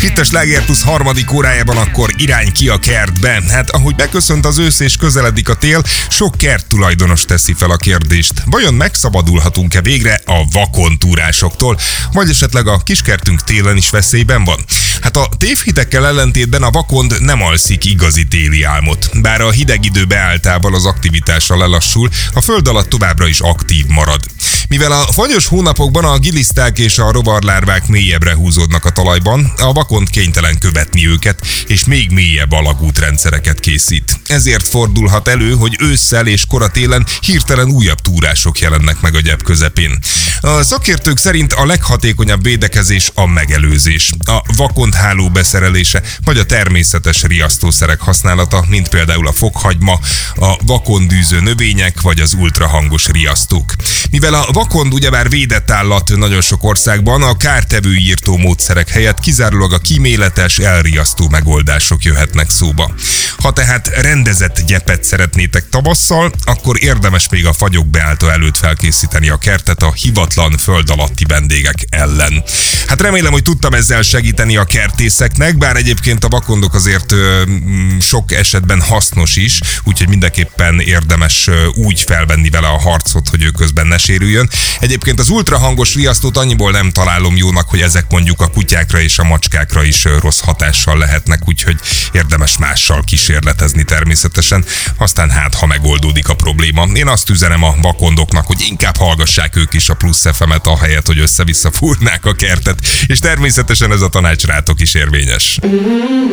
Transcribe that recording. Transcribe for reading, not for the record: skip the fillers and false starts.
Itt a Sláger Plusz harmadik órájában akkor irány ki a kertbe. Hát ahogy beköszönt az ősz és közeledik a tél, sok kerttulajdonos teszi fel a kérdést. Vajon megszabadulhatunk-e végre a vakontúrásoktól? Vagy esetleg a kiskertünk télen is veszélyben van? Hát a tévhitekkel ellentétben a vakond nem alszik igazi téli álmot. Bár a hideg idő beálltával az aktivitása lelassul, a föld alatt továbbra is aktív marad. Mivel a fagyos hónapokban a giliszták és a rovarlárvák mélyebbre húzódnak a talajban, a vakond kénytelen követni őket, és még mélyebb alagútrendszereket készít. Ezért fordulhat elő, hogy ősszel és koratélen hirtelen újabb túrások jelennek meg a gyep közepén. A szakértők szerint a leghatékonyabb védekezés a megelőzés, a vakondháló beszerelése, vagy a természetes riasztószerek használata, mint például a fokhagyma, a vakondűző növények, vagy az ultrahangos riasztók. Mivel a vakond ugyebár védett állat nagyon sok országban, a kártevő írtó módszerek helyett kizárólag a kíméletes, elriasztó megoldások jöhetnek szóba. Ha tehát rendezett gyepet szeretnétek tavasszal, akkor érdemes még a fagyok beállta előtt felkészíteni a kertet a hivatlan föld alatti vendégek ellen. Hát remélem, hogy tudtam ezzel segíteni a kertészeknek, bár egyébként a vakondok azért sok esetben hasznos is, úgyhogy mindenképpen érdemes úgy felvenni vele a harcot, hogy ő közben ne sérüljön. Egyébként az ultrahangos riasztót annyiból nem találom jónak, hogy ezek mondjuk a kutyákra és a macskákra is rossz hatással lehetnek, úgyhogy érdemes mással kísérletezni természetesen, aztán hát, ha megoldódik a probléma. Én azt üzenem a vakondoknak, hogy inkább hallgassák ők is a Plusz FM-et, ahelyett, hogy össze-vissza fúrnák a kertet, és természetesen ez a tanács rátok is érvényes.